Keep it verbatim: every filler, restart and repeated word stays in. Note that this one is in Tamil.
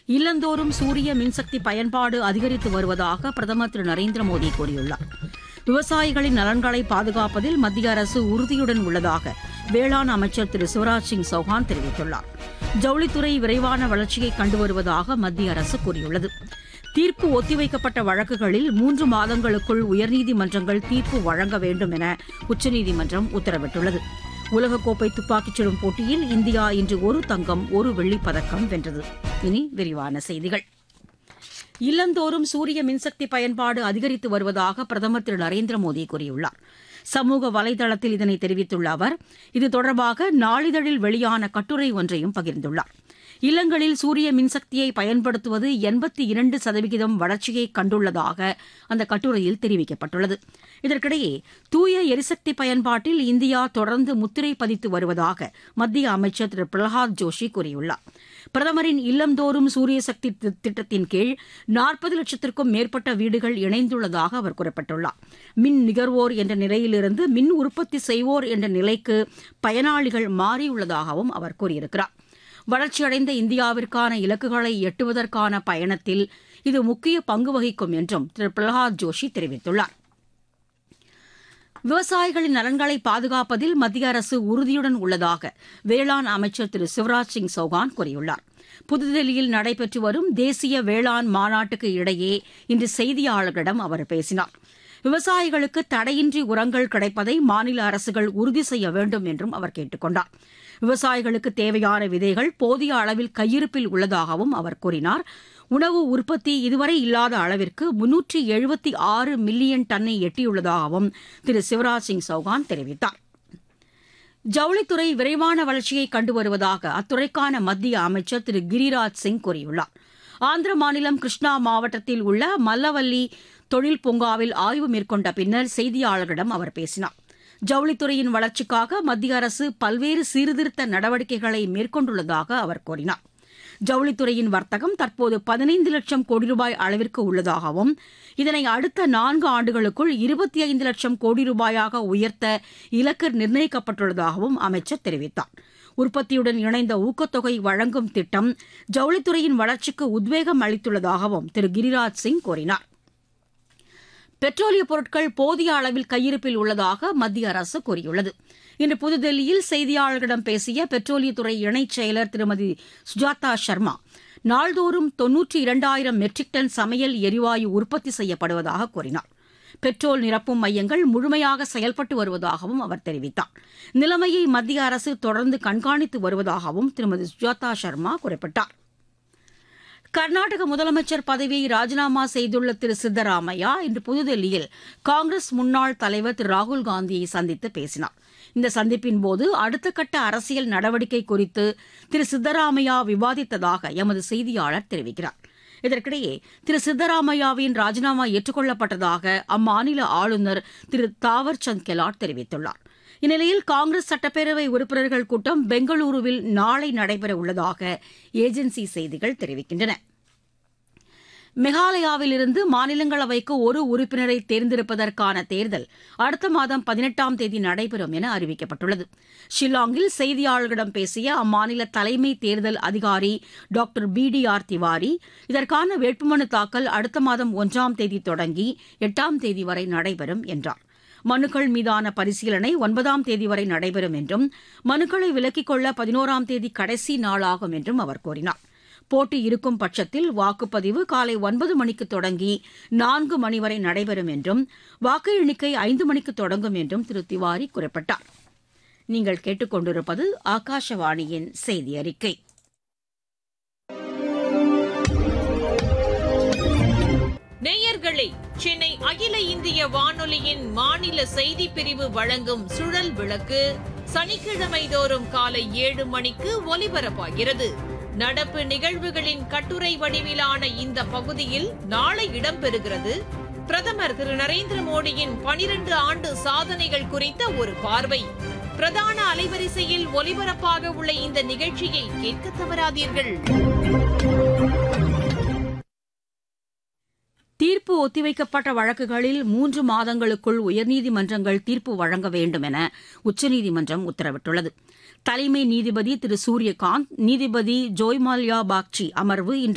இல்லந்தோறும் சூரிய மின்சக்தி பயன்பாடு அதிகரித்து வருவதாக பிரதமர் திரு நரேந்திர மோடி கூறியுள்ளார். விவசாயிகளின் நலன்களை பாதுகாப்பதில் மத்திய அரசு உறுதியுடன் உள்ளதாக வேளாண் அமைச்சர் திரு சிவராஜ் சிங் சௌஹான் தெரிவித்துள்ளார். ஜவுளித்துறை விரைவான வளர்ச்சியை கண்டு வருவதாக மத்திய அரசு கூறியுள்ளது. தீர்ப்பு ஒத்திவைக்கப்பட்ட வழக்குகளில் மூன்று மாதங்களுக்குள் உயர்நீதிமன்றங்கள் தீர்ப்பு வழங்க வேண்டும் என உச்சநீதிமன்றம் உத்தரவிட்டுள்ளது. உலகக்கோப்பை துப்பாக்கிச் சுடும் போட்டியில் இந்தியா இன்று ஒரு தங்கம் ஒரு வெள்ளிப் பதக்கம் வென்றது. இனி விரிவான செய்திகள். இல்லந்தோறும் சூரிய மின்சக்தி பயன்பாடு அதிகரித்து வருவதாக பிரதமர் திரு நரேந்திர மோடி கூறியுள்ளார். சமூக வலைதளத்தில் இதனை தெரிவித்துள்ள அவர், இது தொடர்பாக நாளிதழில் வெளியான கட்டுரை ஒன்றையும் பகிர்ந்துள்ளார். இல்லங்களில் சூரிய மின்சக்தியை பயன்படுத்துவது எண்பத்தி இரண்டு சதவீதம் வளர்ச்சியை கண்டுள்ளதாக அந்த கட்டுரையில் தெரிவிக்கப்பட்டுள்ளது. இதற்கிடையே தூய எரிசக்தி பயன்பாட்டில் இந்தியா தொடர்ந்து முத்திரை பதித்து வருவதாக மத்திய அமைச்சர் திரு பிரகலாத் ஜோஷி கூறியுள்ளார். பிரதமரின் இல்லந்தோறும் சூரிய சக்தி திட்டத்தின் கீழ் நாற்பது லட்சத்திற்கும் மேற்பட்ட வீடுகள் இணைந்துள்ளதாக அவர் குறிப்பிட்டுள்ளார். மின் நுகர்வோர் என்ற நிலையிலிருந்து மின் உற்பத்தி செய்வோர் என்ற நிலைக்கு பயனாளிகள் மாறியுள்ளதாகவும் அவர் கூறியிருக்கிறார். வளர்ச்சியடைந்த இந்தியாவிற்கான இலக்குகளை எட்டுவதற்கான பயணத்தில் இது முக்கிய பங்கு வகிக்கும் என்றும் திரு பிரகலாத் ஜோஷி தெரிவித்துள்ளார். விவசாயிகளின் நலன்களை பாதுகாப்பதில் மத்திய அரசு உறுதியுடன் உள்ளதாக வேளாண் அமைச்சர் திரு சிவராஜ் சிங் சௌஹான் கூறியுள்ளார். புதுதில்லியில் நடைபெற்று வரும் தேசிய வேளாண் மாநாட்டுக்கு இடையே இன்று செய்தியாளர்களிடம் அவர் பேசினார். விவசாயிகளுக்கு தடையின்றி உரங்கள் கிடைப்பதை மாநில அரசுகள் உறுதி செய்ய வேண்டும் என்றும் அவர் கேட்டுக் கொண்டார். விவசாயிகளுக்கு தேவையான விதைகள் போதிய அளவில் கையிருப்பில் உள்ளதாகவும் அவர் கூறினார். உணவு உற்பத்தி இதுவரை இல்லாத அளவிற்கு முன்னூற்று எழுபத்தி ஆறு மில்லியன் டன்னை எட்டியுள்ளதாகவும் திரு சிவராஜ் சிங் சௌஹான் தெரிவித்தார். ஜவுளித்துறை விரைவான வளர்ச்சியை கண்டு வருவதாக அத்துறைக்கான மத்திய அமைச்சர் திரு கிரிராஜ் சிங் கூறியுள்ளார். ஆந்திர மாநிலம் கிருஷ்ணா மாவட்டத்தில் உள்ள மல்லவல்லி தொழில் பூங்காவில் ஆய்வு மேற்கொண்ட பின்னர் செய்தியாளர்களிடம் அவர் பேசினார். ஜவுளித்துறையின் வளர்ச்சிக்காக மத்திய அரசு பல்வேறு சீர்திருத்த நடவடிக்கைகளை மேற்கொண்டுள்ளதாக அவர் கூறினார். ஜவுளித்துறையின் வர்த்தகம் தற்போது பதினைந்து லட்சம் கோடி ரூபாய் அளவிற்கு உள்ளதாகவும் இதனை அடுத்த நான்கு ஆண்டுகளுக்குள் இருபத்தி ஐந்து லட்சம் கோடி ரூபாயாக உயர்த்த இலக்கு நிர்ணயிக்கப்பட்டுள்ளதாகவும் அமைச்சர் தெரிவித்தார். உற்பத்தியுடன் இணைந்த ஊக்கத்தொகை வழங்கும் திட்டம் ஜவுளித்துறையின் வளர்ச்சிக்கு உத்வேகம் அளித்துள்ளதாகவும் திரு கிரிராஜ் சிங் கூறினார். பெட்ரோலிய பொருட்கள் போதிய அளவில் கையிருப்பில் உள்ளதாக மத்திய அரசு கூறியுள்ளது. இன்று புதுதில்லியில் செய்தியாளர்களிடம் பேசிய பெட்ரோலியத்துறை இணைச் செயலர் திருமதி சுஜாதா சர்மா, நாள்தோறும் தொன்னூற்றி இரண்டாயிரம் மெட்ரிக் டன் சமையல் எரிவாயு உற்பத்தி செய்யப்படுவதாக கூறினார். பெட்ரோல் நிரப்பும் மையங்கள் முழுமையாக செயல்பட்டு வருவதாகவும் அவர் தெரிவித்தார். நிலைமையை மத்திய அரசு தொடர்ந்து கண்காணித்து வருவதாகவும் திருமதி சுஜாதா சர்மா குறிப்பிட்டார். கர்நாடக முதலமைச்சர் பதவியை ராஜினாமா செய்துள்ள திரு சித்தராமையா இன்று புதுதில்லியில் காங்கிரஸ் முன்னாள் தலைவர் திரு ராகுல்காந்தியை சந்தித்து பேசினார். இந்த சந்திப்பின்போது அடுத்த கட்ட அரசியல் நடவடிக்கை குறித்து திரு சித்தராமையா விவாதித்ததாக எமது செய்தியாளர் தெரிவிக்கிறார். இதற்கிடையே திரு சித்தராமையாவின் ராஜினாமா ஏற்றுக்கொள்ளப்பட்டதாக அம்மாநில ஆளுநர் திரு தாவர்சந்த் கெலாட் தெரிவித்துள்ளார். இந்நிலையில் காங்கிரஸ் சட்டப்பேரவை உறுப்பினர்கள் கூட்டம் பெங்களூருவில் நாளை நடைபெற உள்ளதாக ஏஜென்சி செய்திகள் தெரிவிக்கின்றன. மெகாலயாவிலிருந்து மாநிலங்களவைக்கு ஒரு உறுப்பினரை தேர்ந்தெடுப்பதற்கான தேர்தல் அடுத்த மாதம் பதினெட்டாம் தேதி நடைபெறும் என அறிவிக்கப்பட்டுள்ளது. ஷில்லாங்கில் செய்தியாளர்களிடம் பேசிய அம்மாநில தலைமை தேர்தல் அதிகாரி doctor B D R Tiwari, இதற்கான வேட்புமனு தாக்கல் அடுத்த மாதம் ஒன்றாம் தேதி தொடங்கி எட்டாம் தேதி வரை நடைபெறும் என்றார். மனுக்கள் மீதான பரிசீலனை ஒன்பதாம் தேதி வரை நடைபெறும் என்றும் மனுக்களை விலக்கிக் கொள்ள பதினோராம் தேதி கடைசி நாளாகும் என்றும் அவர் கூறினார். போட்டி இருக்கும் பட்சத்தில் வாக்குப்பதிவு காலை ஒன்பது மணிக்கு தொடங்கி நான்கு மணி வரை நடைபெறும் என்றும் வாக்கு எண்ணிக்கை ஐந்து மணிக்கு தொடங்கும் என்றும் திரு திவாரி குறிப்பிட்டார். நீங்கள் கேட்டுக் கொண்டிருப்பது ஆகாஷவாணியின் செய்தி அறிக்கை. நேயர்களே, சென்னை அகில இந்திய வானொலியின் மாநில செய்திப் பிரிவு வழங்கும் சுழல் விளக்கு சனிக்கிழமை தோறும் காலை ஏழு மணிக்கு ஒலிபரப்பாகிறது. நடப்பு நிகழ்வுகளின் கட்டுரை வடிவிலான இந்த பகுதியில் நாளை இடம்பெறுகிறது. பிரதமர் திரு நரேந்திர மோடியின் பனிரண்டு ஆண்டு சாதனைகள் குறித்த ஒரு பார்வை. பிரதான அலைவரிசையில் ஒலிபரப்பாக உள்ள இந்த நிகழ்ச்சியை கேட்க தவறாதீர்கள். தீர்ப்பு ஒத்திவைக்கப்பட்ட வழக்குகளில் மூன்று மாதங்களுக்குள் உயர்நீதிமன்றங்கள் தீர்ப்பு வழங்க வேண்டும் என உச்சநீதிமன்றம் உத்தரவிட்டுள்ளது. தலைமை நீதிபதி திரு சூரியகாந்த், நீதிபதி ஜோய்மால்யா பாக்சி அமர்வு இன்று